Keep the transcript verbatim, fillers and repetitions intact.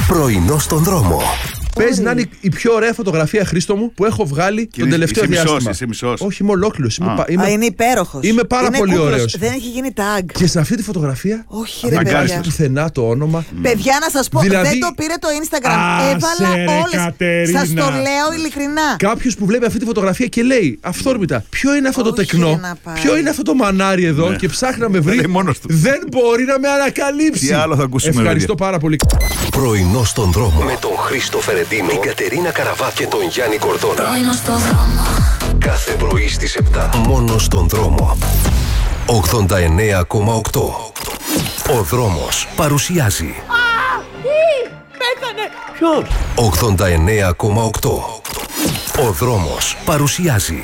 Πρωινό στον δρόμο. Παίζει να είναι η πιο ωραία φωτογραφία, Χρήστο μου, που έχω βγάλει Και τον τελευταίο είσαι διάστημα. μισός, είσαι μισός. Όχι, είμαι ολόκληρος. Είμαι, πα- είμαι, Α, είναι υπέροχος. είμαι πάρα είναι πολύ κούκλος. ωραίος. Δεν έχει γίνει tag. Και σε αυτή τη φωτογραφία Όχι, ρε δεν παιδιά. βγάζει πουθενά το όνομα. Παιδιά, να σας πω, Δηλαδή- δεν το πήρε το Instagram. Άσε, Έβαλα ρε, όλες. Κατερίνα. Σας το λέω ειλικρινά. Κάποιος που βλέπει αυτή τη φωτογραφία και λέει αυθόρμητα, ποιο είναι αυτό το Όχι, τεκνό, να πάει. ποιο είναι αυτό το μανάρι εδώ, Ναι. και ψάχνει να με βρει. λέει μόνος του. Δεν μπορεί να με ανακαλύψει. Τι άλλο θα ακούσουμε, Ευχαριστώ παιδιά. πάρα πολύ. Πρωινό στον δρόμο. Με τον Χρήστο Φερεντίνο, την Κατερίνα Καραβά και τον Γιάννη Κορδόνα. Πρωινό στον δρόμο. Κάθε πρωί στις επτά. Μόνο στον δρόμο. ογδόντα εννέα κόμμα οκτώ. Ο δρόμος παρουσιάζει. Τι! Πέθανε! Ποιος? ογδόντα εννέα κόμμα οκτώ. Ο δρόμος παρουσιάζει.